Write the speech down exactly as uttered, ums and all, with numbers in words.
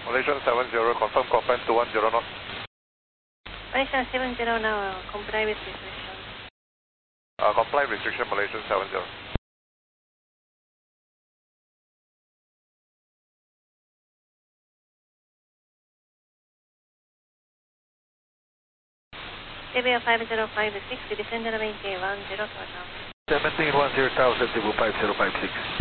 Malaysian seven zero, confirm call two one zero knot. Malaysian seven zero now, comply with restriction. Uh, comply restriction, Malaysian seven zero. T B five zero five six, descend runway one zero, touchdown. Maintain one zero thousand, Cebu five zero five six.